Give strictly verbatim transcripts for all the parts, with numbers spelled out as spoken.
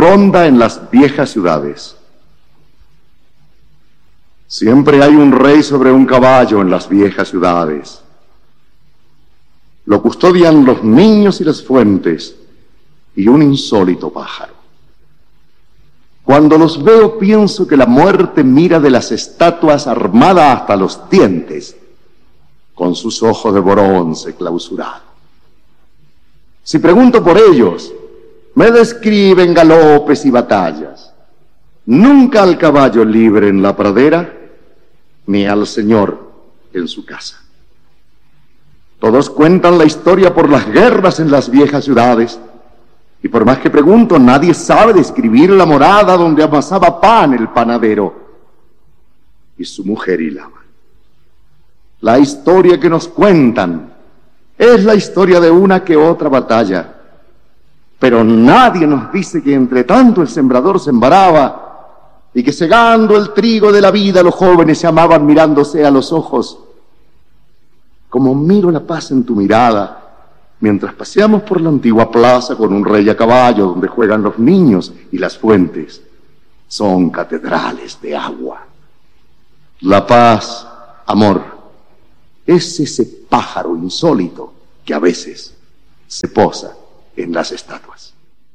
ronda en las viejas ciudades. Siempre hay un rey sobre un caballo en las viejas ciudades. Lo custodian los niños y las fuentes y un insólito pájaro. Cuando los veo pienso que la muerte mira de las estatuas armada hasta los dientes, con sus ojos de bronce clausurados. Si pregunto por ellos, me describen galopes y batallas. Nunca al caballo libre en la pradera, ni al señor en su casa. Todos cuentan la historia por las guerras en las viejas ciudades, y por más que pregunto, nadie sabe describir la morada donde amasaba pan el panadero y su mujer hilaba. La historia que nos cuentan es la historia de una que otra batalla, pero nadie nos dice que entre tanto el sembrador sembraba y que segando el trigo de la vida los jóvenes se amaban mirándose a los ojos, como miro la paz en tu mirada mientras paseamos por la antigua plaza con un rey a caballo donde juegan los niños y las fuentes son catedrales de agua. La paz, amor, es ese pájaro insólito que a veces se posa en las estatuas.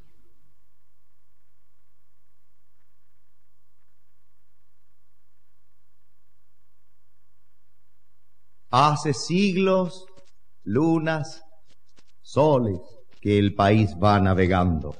Hace siglos, lunas, soles, que el país va navegando.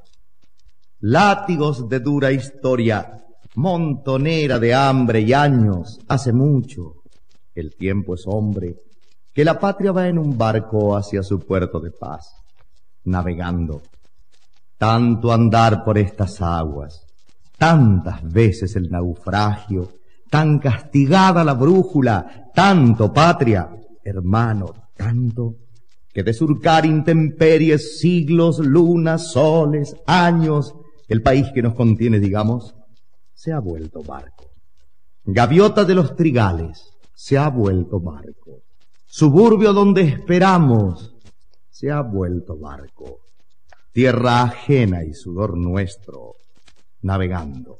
Látigos de dura historia, montonera de hambre y años, hace mucho, el tiempo es hombre, que la patria va en un barco hacia su puerto de paz, navegando. Tanto andar por estas aguas, tantas veces el naufragio, tan castigada la brújula, tanto patria, hermano, tanto, que de surcar intemperies, siglos, lunas, soles, años, el país que nos contiene, digamos, se ha vuelto barco. Gaviota de los trigales, se ha vuelto barco. Suburbio donde esperamos, se ha vuelto barco. Tierra ajena y sudor nuestro, navegando.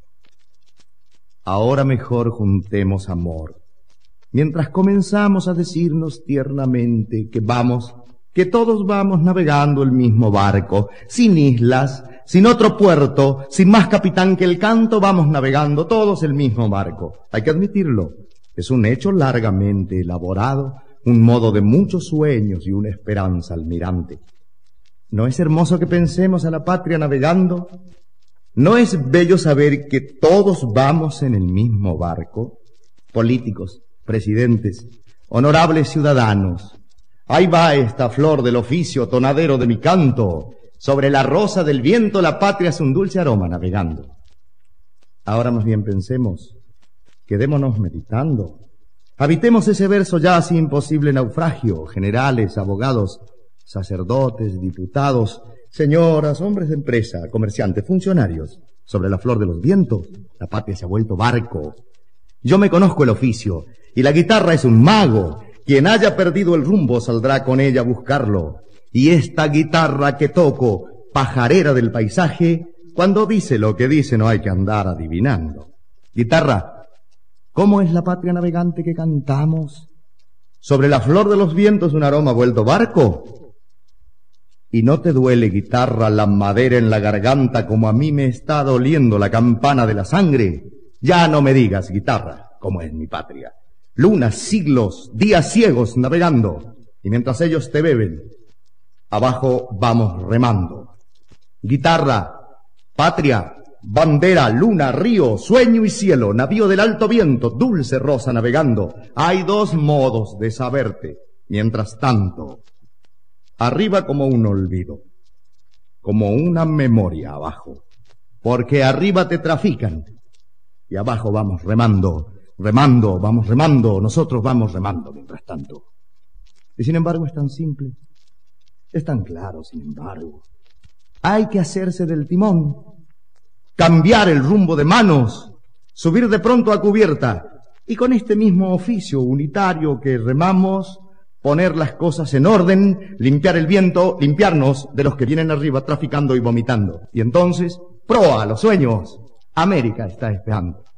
Ahora mejor juntemos amor, mientras comenzamos a decirnos tiernamente que vamos, que todos vamos navegando el mismo barco, sin islas, sin otro puerto, sin más capitán que el canto, vamos navegando todos el mismo barco. Hay que admitirlo, es un hecho largamente elaborado, un modo de muchos sueños y una esperanza almirante. ¿No es hermoso que pensemos a la patria navegando? ¿No es bello saber que todos vamos en el mismo barco? Políticos, presidentes, honorables ciudadanos, ahí va esta flor del oficio tonadero de mi canto, sobre la rosa del viento la patria es un dulce aroma navegando. Ahora más bien pensemos, quedémonos meditando, habitemos ese verso ya así imposible naufragio, generales, abogados, sacerdotes, diputados, señoras, hombres de empresa, comerciantes, funcionarios, sobre la flor de los vientos, la patria se ha vuelto barco. Yo me conozco el oficio, y la guitarra es un mago. Quien haya perdido el rumbo saldrá con ella a buscarlo. Y esta guitarra que toco, pajarera del paisaje, cuando dice lo que dice no hay que andar adivinando. Guitarra, ¿cómo es la patria navegante que cantamos? Sobre la flor de los vientos un aroma vuelto barco. ¿Y no te duele, guitarra, la madera en la garganta como a mí me está doliendo la campana de la sangre? Ya no me digas, guitarra, cómo es mi patria. Lunas, siglos, días ciegos navegando, y mientras ellos te beben, abajo vamos remando. Guitarra, patria, bandera, luna, río, sueño y cielo, navío del alto viento, dulce rosa navegando. Hay dos modos de saberte, mientras tanto. Arriba como un olvido, como una memoria abajo, porque arriba te trafican y abajo vamos remando, remando, vamos remando, nosotros vamos remando mientras tanto. Y sin embargo es tan simple, es tan claro, sin embargo. Hay que hacerse del timón, cambiar el rumbo de manos, subir de pronto a cubierta y con este mismo oficio unitario que remamos, poner las cosas en orden, limpiar el viento, limpiarnos de los que vienen arriba traficando y vomitando. Y entonces, proa a los sueños. América está esperando.